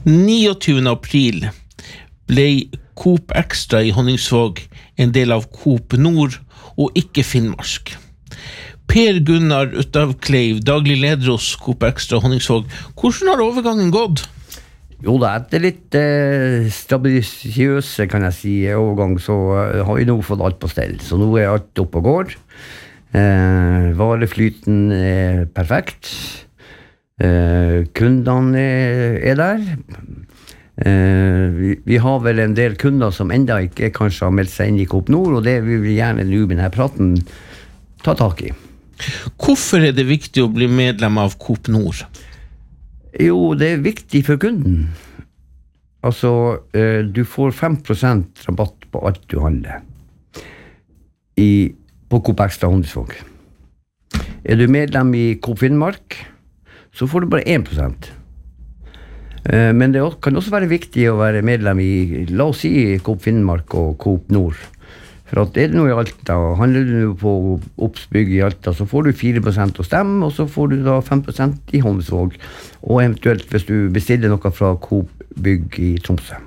29. april ble Coop Extra i Honningsvåg en del av Coop Nord og ikke Finnmark. Per Gunnar Utavkleiv, daglig leder hos Coop Extra Honningsvåg. Hvordan har overgangen gått? Jo da, etter litt stabilisøse, kan jeg si, overgang, så har vi nå fått alt på stell. Så nå alt opp og går. Vareflyten perfekt. Kundene der. Vi har vel en del kunder som enda ikke kanskje har meldt seg inn i Coop Nord, og det vil vi gjerne nå med denne praten ta tak i. Hvorfor det viktig å bli medlem av Coop Nord? Jo, det viktig for kunden. Altså, du får 5% rabatt på alt du handler på Coop Extra Honningsvåg. Du medlem i Coop Finnmark, så får du bare 1%. Men det kan også være viktig å være medlem i, la oss si, Coop Finnmark og Coop Nord. For at det noe i Alta, handler du på oppsbygg i Alta, så får du 4% å stemme, og så får du da 5% i Honningsvåg, og eventuelt hvis du bestiller noe fra Coop Bygg i Tromsø.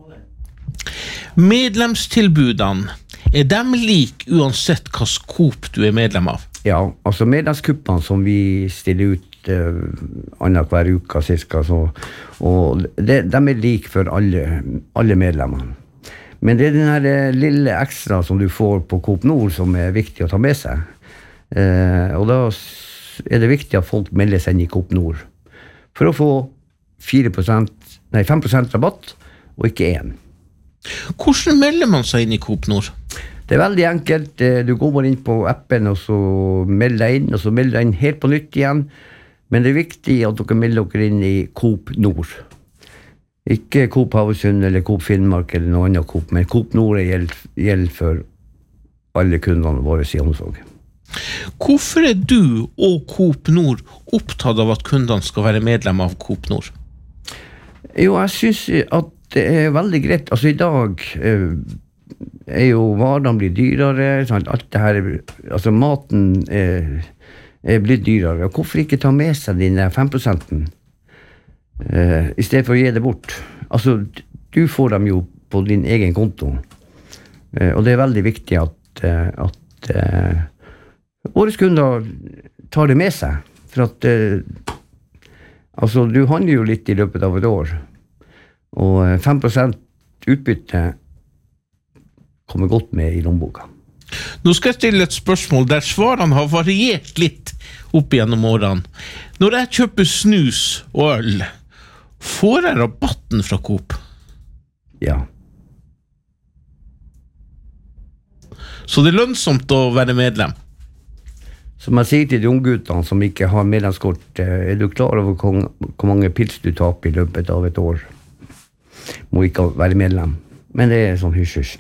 Medlemstilbudene, de like uansett hva Coop du medlem av? Ja, altså medlemskuppene som vi stiller ut annet hver uke cirka, og de like for alle medlemmene. Men det den her lille ekstra som du får på Coop Nord som viktig å ta med seg. Og da det viktig at folk melder seg inn i Coop Nord for å få 5% rabatt og ikke 1. Hvordan melder man seg inn i Coop Nord? Det veldig enkelt. Du går bare inn på appen og så melder deg inn, og så melder deg inn helt på nytt igjen. Men det viktig at dere melder dere inn i Coop Nord. Ikke Coop Havøysund eller Coop Finnmark eller noe annet Coop, men Coop Nord gjelder for alle kundene våre i Honningsvåg. Hvorfor du og Coop Nord opptatt av at kundene skal være medlem av Coop Nord? Jo, jeg synes at det veldig greit. Altså i dag jo varene blir dyrere, sant? Alt det her, altså maten blitt dyrere. Og hvorfor ikke ta med seg dine 5%? I stedet for å gi det bort. Altså, du får dem jo på din egen konto. Og det veldig viktig at våre kunder tar det med seg. For at altså, du handler jo litt i løpet av et år. Og 5% utbytte kommer godt med i lommeboka. Nå skal jeg stille et spørsmål der svarene har variert litt opp gjennom årene. Når jeg kjøper snus og øl, får jeg rabatten fra Coop? Ja. Så det lønnsomt å være medlem? Som jeg sier til de ungguttene som ikke har medlemskort, du klar over hvor mange pils du taper i løpet av et år? Må ikke være medlem. Men det sånn hysj.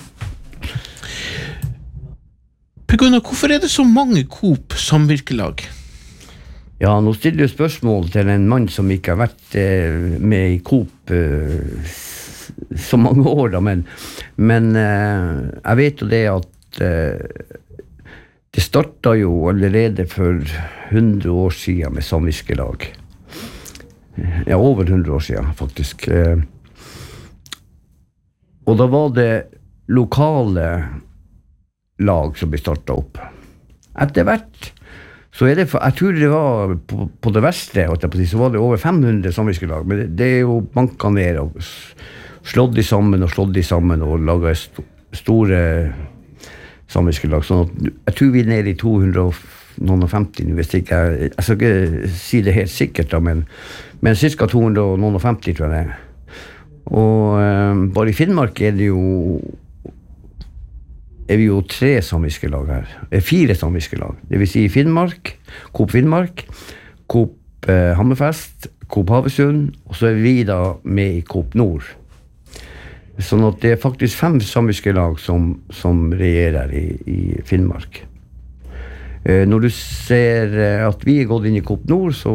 Per Gunnar, hvorfor det så mange Coop samvirkelag? Ja, nå stiller du spørsmål til en mann som ikke har vært med i Coop så mange år, da, men jeg vet jo det at det startet jo allerede for 100 år siden med samvirkelag. Ja, over 100 år siden, faktisk. Og da var det lokale lag som ble startet opp. Etter hvert så det, jeg tror det var på det verste, så var det over 500 samvirkelag, men det jo banket ned og slått de sammen og laget store samvirkelag, sånn at jeg tror vi nede i 250, hvis ikke, jeg skal ikke si det helt sikkert, da, men cirka 250 tror jeg det. Og bare i Finnmark det jo vi jo 3 samvirkelag her. 4 samvirkelag. Det vil si Finnmark, Coop Finnmark, Coop Hammerfest, Coop Havøysund, og så vi da med i Coop Nord. Sånn at det faktisk 5 samvirkelag som regjerer i Finnmark. Når du ser at vi gått inn i Coop Nord, så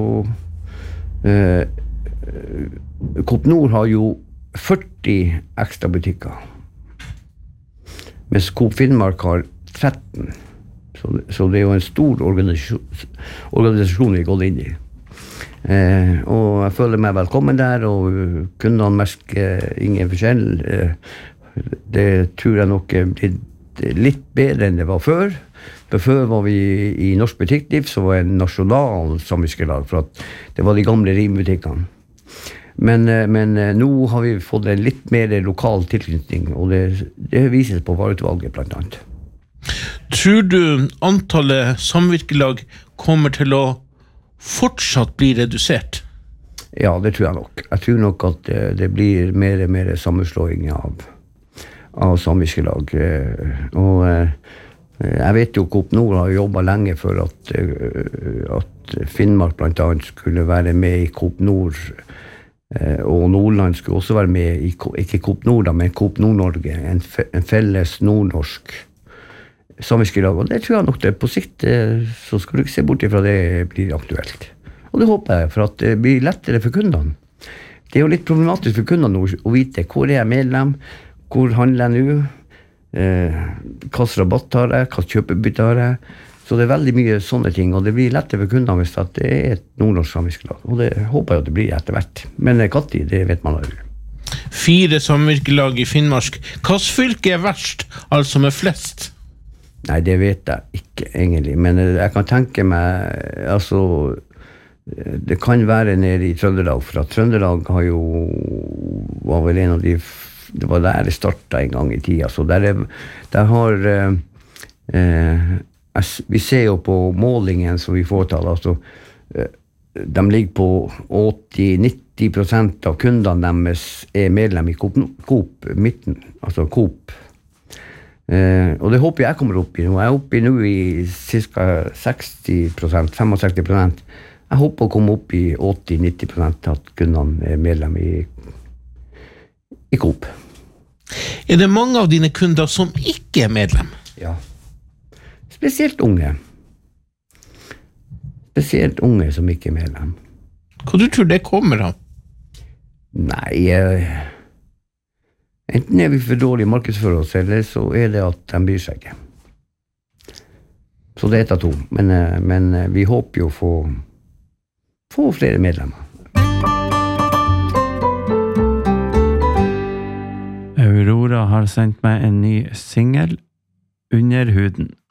Coop Nord har jo 40 ekstra butikker. Mens Coop Finnmark har 13. Så det jo en stor organisasjon vi går inn i. Og jeg føler meg velkommen der, og kundene merker ingen forskjell. Det tror jeg nok blir litt bedre enn det var før. For før var vi i Norsk Butikkdrift, så var det en nasjonal samvirkelag, for at det var de gamle rimbutikkene. Men nå har vi fått en litt mer lokal tilknytning, og det vises på vareutvalget blant annet. Tror du antallet samvirkelag kommer til å fortsatt bli redusert? Ja, det tror jeg nok. Jeg tror nok at det blir mer og mer sammenslåing av samvirkelag. Og jeg vet jo Coop Nord har jobbet lenge for at Finnmark blant annet skulle være med i Coop Nord, og Nordland skulle også være med i, ikke Coop Nord, men Coop Nord-Norge, en felles nordnorsk samvirkelag. Og det tror jeg nok det på sikt, så skal du ikke se bort ifra det blir aktuelt. Og det håper jeg, for at det blir lettere for kundene. Det er jo litt problematisk for kundene å vite hvor er jeg medlem, hvor handler jeg nå, hva rabatt har jeg, hva kjøpebytte har jeg. Så det er veldig mye sånne ting, og det blir lettere for kundene hvis det er et nordnorsk samvirkelag. Og det håper jeg at det blir etter hvert. Men Katti, det vet man aldri. 4 samvirkelag i Finnmark. Hvilket fylke er verst, altså med flest? Nei, det vet jeg ikke egentlig, men jeg kan tenke meg, altså, det kan være nede i Trøndelag, for at Trøndelag har jo, var vel en av de, det var der det startet en gang i tida, så der har, vi ser jo på målingen som vi får til, altså, de ligger på 80-90% av kundene deres er medlem i Coop Midten, altså Coop. Og det håper jeg kommer opp i nå. Jeg er oppe i nå i cirka 60%, 65%. Jeg håper å komme opp i 80-90% at kundene er medlem i Coop. Er det mange av dine kunder som ikke er medlem? Ja. Spesielt unge. Spesielt unge som ikke er medlem. Hva du tror det kommer av? Nei, enten er vi for dårlig markedsfører oss, eller så er det at de bryr seg ikke. Så det er et av to. Men vi håper jo få flere medlemmer. Aurora har sendt meg en ny single, Under huden.